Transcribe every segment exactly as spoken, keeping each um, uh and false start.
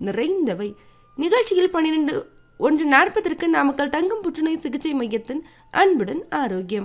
நிறைந்தவை. நிகழ்ச்சியில் பன்னிரண்டு ஒன்று நாற்பதற்கு நாமக்கல் தங்கம் புற்றுநோய் சிகிச்சை மையத்தின் அன்புடன் ஆரோக்கியம்.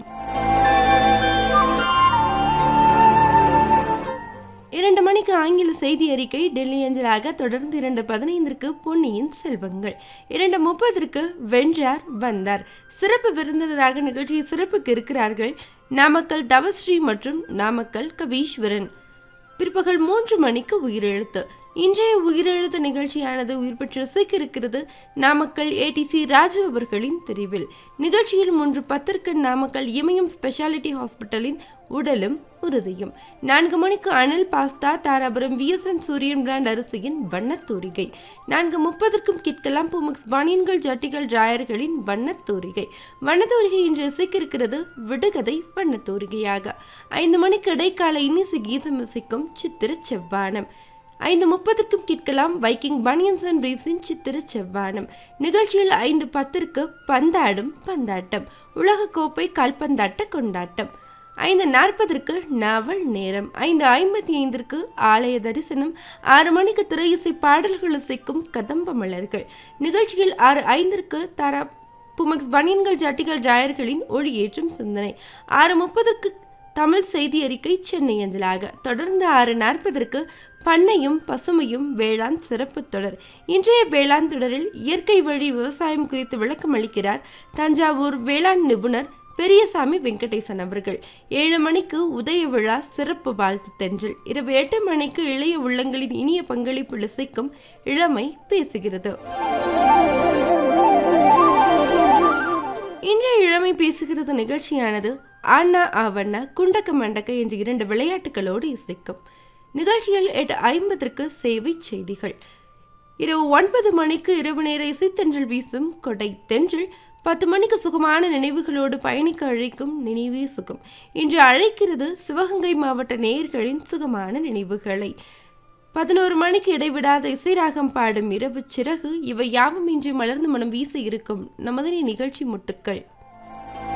இரண்டு மணிக்கு ஆங்கில செய்தி அறிக்கை டெல்லி அஞ்சலாக. தொடர்ந்து இரண்டு பதினைந்திற்கு பொன்னியின் செல்வங்கள். இரண்டு முப்பதற்கு வென்றார் வந்தார். சிறப்பு விருந்தினராக நிகழ்ச்சியை சிறப்புக்கு இருக்கிறார்கள் நாமக்கல் தவஸ்ரீ மற்றும் நாமக்கல் கவீஸ்வரன். பிற்பகல் மூன்று மணிக்கு உயிரெழுத்து. இன்றைய உயிரெழுத்து நிகழ்ச்சியானது உயிர் பெற்று ரசிக்கிறது நாமக்கல் ஏடிசி ராஜு அவர்களின் தெரிவில். நிகழ்ச்சியில் மூன்று பத்திற்கு நாமக்கல் இமயம் ஸ்பெஷாலிட்டி ஹாஸ்பிட்டலின் உடலும் உறுதியும். நான்கு மணிக்கு அனில் பாஸ்தா தாராபுரம் விஎஸ்என் சூரியன் பிராண்ட் அரிசியின் வண்ணத்தூரிகை. நான்கு முப்பதற்கும் கிட்கலாம் பூமக்ஸ் பனியன்கள் ஜட்டிகள் டிராயர்களின் வண்ணத்தூரிகை. வண்ணத்தூரிகை இன்று இசைக்கிறது விடுகதை வண்ணத்தூரிகையாக. ஐந்து மணிக்கு இடைக்கால இன்னிசை கீதம் இசைக்கும் சித்திர செவ்வானம். ஐந்து முப்பதற்கும் கேட்கலாம் வைக்கிங் பனியன்ஸ் அண்ட் பிரீவ்ஸின் சித்திர செவ்வானம். நிகழ்ச்சியில் ஐந்து பத்திற்கு பந்தாடும் பந்தாட்டம் உலக கோப்பை கால்பந்தாட்ட கொண்டாட்டம். ஐந்து நாற்பதற்கு நாவல் நேரம். ஐந்து ஐம்பத்தி ஐந்திற்கு ஆலய தரிசனம். ஆறு மணிக்கு திரை இசை பாடல்கள் இசைக்கும் கதம்ப மலர்கள். நிகழ்ச்சியில் ஆறு ஐந்திற்கு தாரா புமக்ஸ் பனியன்கள் ஜட்டிகள் டிராயர்களின் ஒளியேற்றும் சிந்தனை. ஆறு முப்பதற்கு தமிழ் செய்தி அறிக்கை சென்னை அஞ்சலாக. தொடர்ந்து ஆறு நாற்பதற்கு பண்ணையும் பசுமையும் வேளாண் சிறப்பு தொடர். இன்றைய வேளாண் தொடரில் இயற்கை வழி விவசாயம் குறித்து விளக்கம் அளிக்கிறார் தஞ்சாவூர் வேளாண் நிபுணர் பெரியசாமி வெங்கடேசன் அவர்கள். ஏழு மணிக்கு உதய விழா சிறப்பு வாழ்த்து தென்றல். இரவு எட்டு மணிக்கு இளைய உள்ளங்களின் இனிய பங்களிப்பு இசைக்கும் இளமை பேசுகிறது. இன்றைய இளமை பேசுகிறது நிகழ்ச்சியானது ஆனா ஆவண்ணா குண்டக்க மண்டக்க என்ற இரண்டு விளையாட்டுகளோடு இசைக்கும். நிகழ்ச்சியில் எட்டு ஐம்பதற்கு சேவை செய்திகள். இரவு ஒன்பது மணிக்கு இரவு நேர இசைத்தென்றல் வீசும் கொடை தென்றல். பத்து மணிக்கு சுகமான நினைவுகளோடு பயணிக்க அழைக்கும் நினைவே சுகம். இன்று அழைக்கிறது சிவகங்கை மாவட்ட நேயர்களின் சுகமான நினைவுகளை. பதினோரு மணிக்கு இடைவிடாத இசைராகம் பாடும் இரவு சிறகு. இவை யாவும் இன்று மலர்ந்து மனம் வீச இருக்கும் நமது நிகழ்ச்சி முட்டுக்கள்.